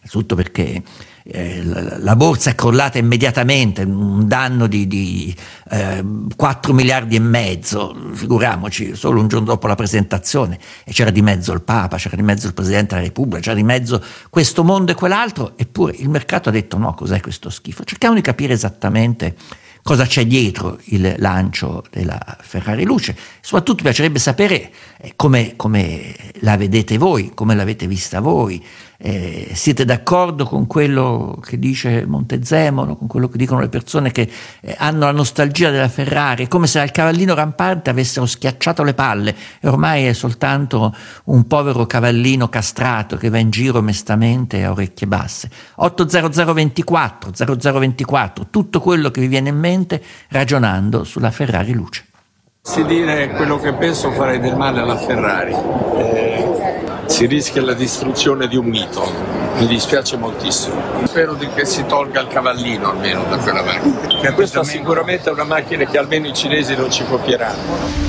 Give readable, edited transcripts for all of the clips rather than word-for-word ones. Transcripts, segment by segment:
innanzitutto perché la borsa è crollata immediatamente, un danno di 4 miliardi e mezzo, figuriamoci, solo un giorno dopo la presentazione, e c'era di mezzo il Papa, c'era di mezzo il Presidente della Repubblica, c'era di mezzo questo mondo e quell'altro, eppure il mercato ha detto no, cos'è questo schifo? Cerchiamo di capire esattamente cosa c'è dietro il lancio della Ferrari Luce. Soprattutto mi piacerebbe sapere come la vedete voi, come l'avete vista voi. Siete d'accordo con quello che dice Montezemolo, con quello che dicono le persone che hanno la nostalgia della Ferrari? È come se al cavallino rampante avessero schiacciato le palle e ormai è soltanto un povero cavallino castrato che va in giro mestamente a orecchie basse. 80024 0024, tutto quello che vi viene in mente ragionando sulla Ferrari Luce. Se dire quello che penso, farei del male alla Ferrari. Si rischia la distruzione di un mito. Mi dispiace moltissimo. Spero che si tolga il cavallino almeno da quella macchina. Questa sicuramente è una macchina che almeno i cinesi non ci copieranno.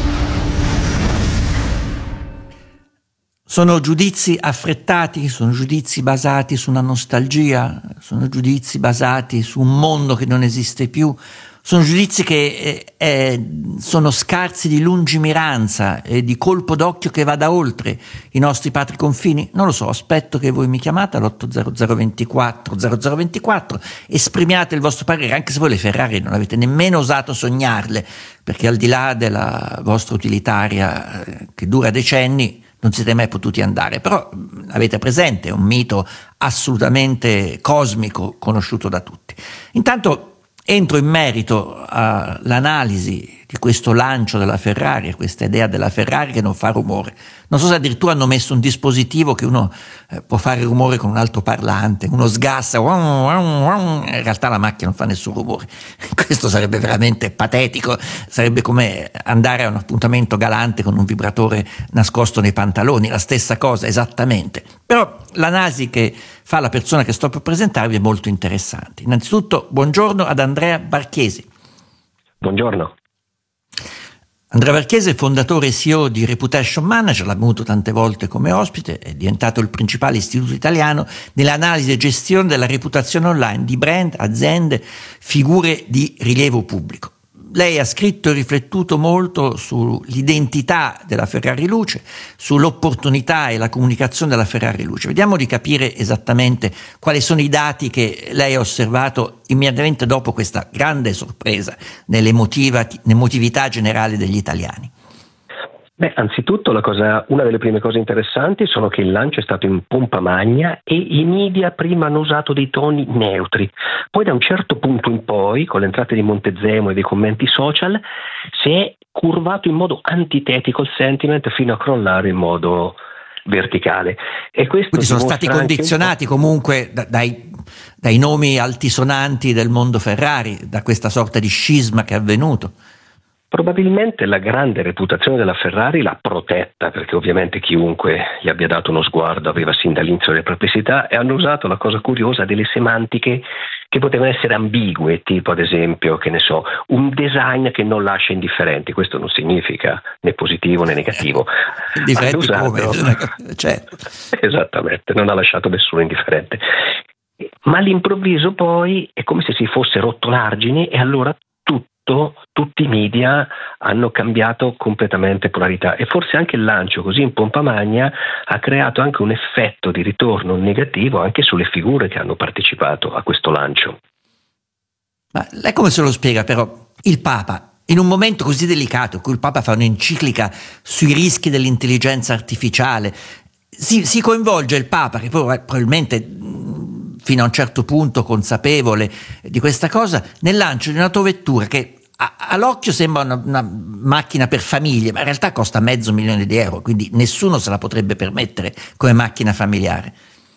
Sono giudizi affrettati, sono giudizi basati su una nostalgia, sono giudizi basati su un mondo che non esiste più, sono giudizi che sono scarsi di lungimiranza e di colpo d'occhio che vada oltre i nostri patri confini. Non lo so, aspetto che voi mi chiamate all'80024 0024, esprimiate il vostro parere, anche se voi le Ferrari non avete nemmeno osato sognarle, perché al di là della vostra utilitaria che dura decenni non siete mai potuti andare, però avete presente, è un mito assolutamente cosmico, conosciuto da tutti. Intanto entro in merito all'analisi di questo lancio della Ferrari, questa idea della Ferrari che non fa rumore. Non so se addirittura hanno messo un dispositivo che uno può fare rumore con un altoparlante, uno sgassa, in realtà la macchina non fa nessun rumore. Questo sarebbe veramente patetico, sarebbe come andare a un appuntamento galante con un vibratore nascosto nei pantaloni, la stessa cosa esattamente. Però l'analisi che fa la persona che sto per presentarvi è molto interessante. Innanzitutto, buongiorno ad Andrea Barchesi. Buongiorno. Andrea Barchesi è fondatore e CEO di Reputation Manager, l'ha avuto tante volte come ospite, è diventato il principale istituto italiano nell'analisi e gestione della reputazione online di brand, aziende, figure di rilievo pubblico. Lei ha scritto e riflettuto molto sull'identità della Ferrari Luce, sull'opportunità e la comunicazione della Ferrari Luce. Vediamo di capire esattamente quali sono i dati che lei ha osservato immediatamente dopo questa grande sorpresa nell'emotività generale degli italiani. Beh, anzitutto una delle prime cose interessanti sono che il lancio è stato in pompa magna e i media prima hanno usato dei toni neutri. Poi da un certo punto in poi, con l'entrata di Montezemolo e dei commenti social, si è curvato in modo antitetico il sentiment fino a crollare in modo verticale. E questo quindi sono stati condizionati comunque dai nomi altisonanti del mondo Ferrari, da questa sorta di scisma che è avvenuto. Probabilmente la grande reputazione della Ferrari l'ha protetta, perché ovviamente chiunque gli abbia dato uno sguardo aveva sin dall'inizio le perplessità, e hanno usato la cosa curiosa delle semantiche che potevano essere ambigue, tipo ad esempio, che ne so, un design che non lascia indifferenti. Questo non significa né positivo né negativo. Indifferenti come? Certo. Esattamente, non ha lasciato nessuno indifferente. Ma all'improvviso poi è come se si fosse rotto l'argine e allora tutti i media hanno cambiato completamente polarità, e forse anche il lancio così in pompa magna ha creato anche un effetto di ritorno negativo anche sulle figure che hanno partecipato a questo lancio. Ma lei come se lo spiega però il Papa in un momento così delicato in cui il Papa fa un'enciclica sui rischi dell'intelligenza artificiale? Si coinvolge il Papa, che probabilmente fino a un certo punto consapevole di questa cosa, nel lancio di un'autovettura che all'occhio sembra una macchina per famiglie, ma in realtà costa €500.000, quindi nessuno se la potrebbe permettere come macchina familiare.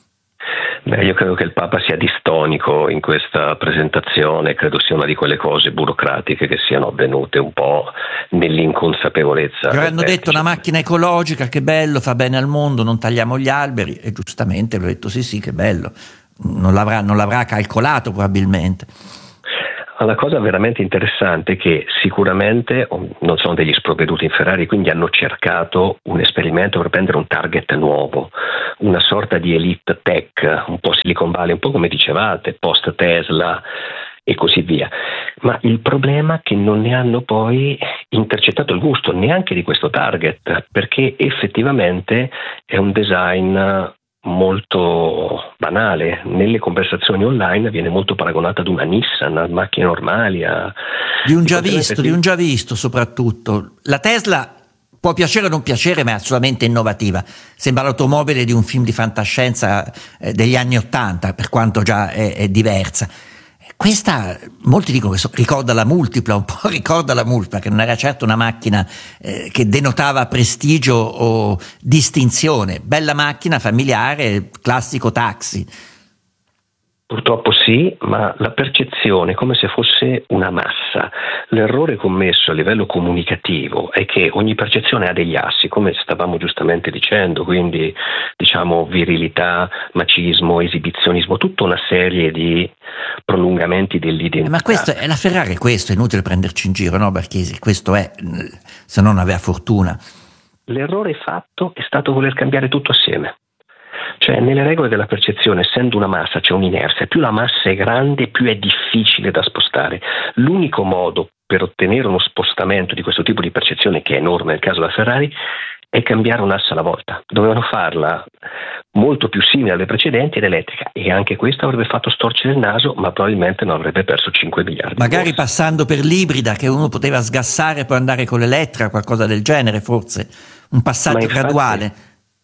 Beh, io credo che il Papa sia distonico in questa presentazione, credo sia una di quelle cose burocratiche che siano avvenute un po' nell'inconsapevolezza. Gli avranno detto una macchina ecologica, che bello, fa bene al mondo, non tagliamo gli alberi, e giustamente lui ha detto sì, che bello, non l'avrà calcolato probabilmente. la cosa veramente interessante è che sicuramente non sono degli sprovveduti in Ferrari, quindi hanno cercato un esperimento per prendere un target nuovo, una sorta di elite tech, un po' Silicon Valley, un po' come dicevate, post Tesla e così via. Ma il problema è che non ne hanno poi intercettato il gusto neanche di questo target, perché effettivamente è un design molto banale. Nelle conversazioni online viene molto paragonata ad una Nissan, a macchine normali, di un già visto soprattutto. La Tesla può piacere o non piacere, ma è assolutamente innovativa. Sembra l'automobile di un film di fantascienza degli anni '80, per quanto già è diversa. Questa, molti dicono che ricorda la Multipla, un po' ricorda la Multipla, che non era certo una macchina che denotava prestigio o distinzione. Bella macchina, familiare, classico taxi. Purtroppo sì, ma la percezione è come se fosse una massa. L'errore commesso a livello comunicativo è che ogni percezione ha degli assi, come stavamo giustamente dicendo, quindi diciamo virilità, macismo, esibizionismo, tutta una serie di prolungamenti dell'identità. Ma questo è la Ferrari, questo è inutile prenderci in giro, no Barchesi? Questo è, se non aveva fortuna. L'errore fatto è stato voler cambiare tutto assieme. Cioè, nelle regole della percezione, essendo una massa, c'è un'inerzia. Più la massa è grande, più è difficile da spostare. L'unico modo per ottenere uno spostamento di questo tipo di percezione, che è enorme nel caso della Ferrari, è cambiare un asse alla volta. Dovevano farla molto più simile alle precedenti ed elettrica, e anche questo avrebbe fatto storcere il naso, ma probabilmente non avrebbe perso 5 miliardi. Magari passando per l'ibrida, che uno poteva sgassare e poi andare con l'elettrica, qualcosa del genere, forse. Un passaggio graduale.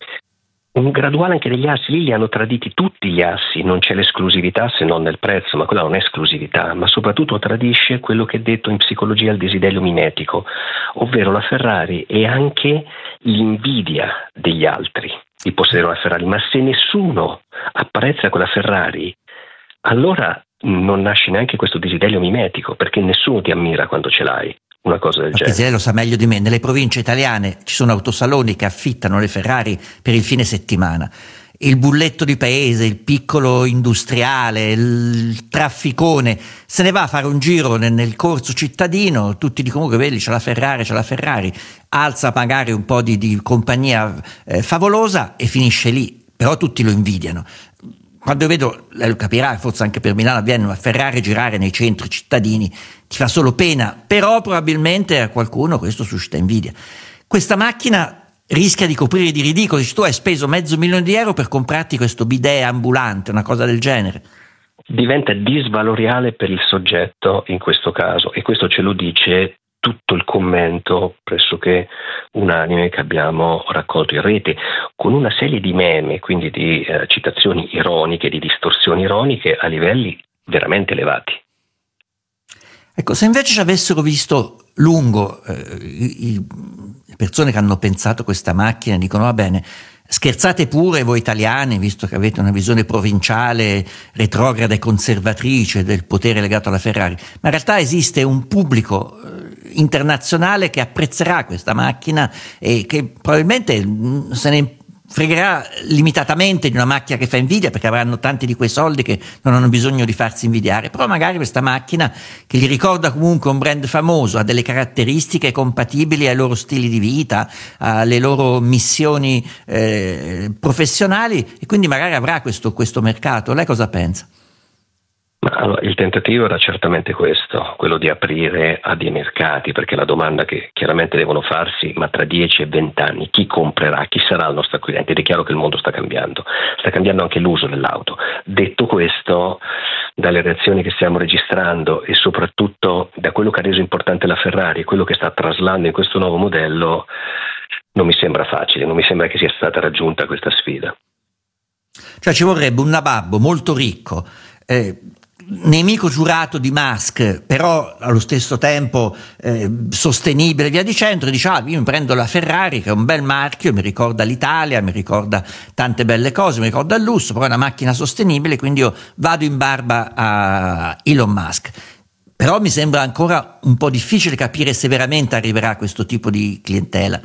Un graduale anche degli assi, lì li hanno traditi tutti gli assi, non c'è l'esclusività se non nel prezzo, ma quella non è esclusività, ma soprattutto tradisce quello che è detto in psicologia il desiderio mimetico, ovvero la Ferrari è anche l'invidia degli altri di possedere una Ferrari, ma se nessuno apprezza quella Ferrari, allora non nasce neanche questo desiderio mimetico, perché nessuno ti ammira quando ce l'hai. Una cosa del genere. Lei lo sa meglio di me, nelle province italiane ci sono autosaloni che affittano le Ferrari per il fine settimana. Il bulletto di paese, il piccolo industriale, il trafficone se ne va a fare un giro nel corso cittadino, tutti dicono che vedi c'è la Ferrari, alza magari un po' di compagnia favolosa e finisce lì, però tutti lo invidiano. Quando vedo, lei lo capirà, forse anche per Milano avviene, una Ferrari girare nei centri cittadini, ti fa solo pena, però probabilmente a qualcuno questo suscita invidia. Questa macchina rischia di coprire di ridicolo, dici tu hai speso €500.000 per comprarti questo bidet ambulante, una cosa del genere. Diventa disvaloriale per il soggetto in questo caso, e questo ce lo dice tutto il commento pressoché unanime che abbiamo raccolto in rete, con una serie di meme, quindi di citazioni ironiche, di distorsioni ironiche a livelli veramente elevati. Ecco, se invece ci avessero visto lungo, le persone che hanno pensato questa macchina dicono va bene, scherzate pure voi italiani, visto che avete una visione provinciale, retrograda e conservatrice del potere legato alla Ferrari, ma in realtà esiste un pubblico internazionale che apprezzerà questa macchina e che probabilmente se ne fregherà limitatamente di una macchina che fa invidia, perché avranno tanti di quei soldi che non hanno bisogno di farsi invidiare, però magari questa macchina che gli ricorda comunque un brand famoso, ha delle caratteristiche compatibili ai loro stili di vita, alle loro missioni professionali, e quindi magari avrà questo mercato. Lei cosa pensa? Ma allora, il tentativo era certamente questo, quello di aprire a dei mercati, perché la domanda che chiaramente devono farsi, ma tra 10 e 20 anni chi comprerà, chi sarà il nostro acquirente? Ed è chiaro che il mondo sta cambiando anche l'uso dell'auto. Detto questo, dalle reazioni che stiamo registrando e soprattutto da quello che ha reso importante la Ferrari e quello che sta traslando in questo nuovo modello, non mi sembra facile, non mi sembra che sia stata raggiunta questa sfida. Cioè ci vorrebbe un nababbo molto ricco, nemico giurato di Musk, però allo stesso tempo sostenibile, via dicendo, e dice io mi prendo la Ferrari, che è un bel marchio, mi ricorda l'Italia, mi ricorda tante belle cose, mi ricorda il lusso, però è una macchina sostenibile, quindi io vado in barba a Elon Musk. Però mi sembra ancora un po' difficile capire se veramente arriverà questo tipo di clientela.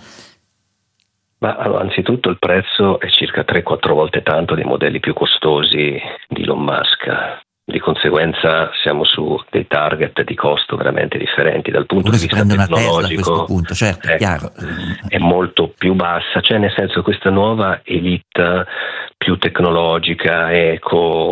Ma allora, anzitutto il prezzo è circa 3-4 volte tanto dei modelli più costosi di Elon Musk. Di conseguenza siamo su dei target di costo veramente differenti dal punto Uno di si vista prende una Tesla a tecnologico. questo punto, certo, è chiaro. È molto più bassa, cioè nel senso questa nuova elite più tecnologica, eco,